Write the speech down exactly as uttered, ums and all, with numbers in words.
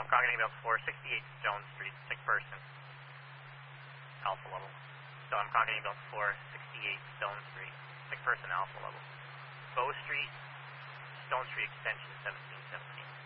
I'm cogniting about four sixty-eight Stone Street, McPherson, alpha level. So I'm cogniting about four sixty-eight Stone Street, McPherson, alpha level. Bow Street, Stone Street extension seventeen seventeen.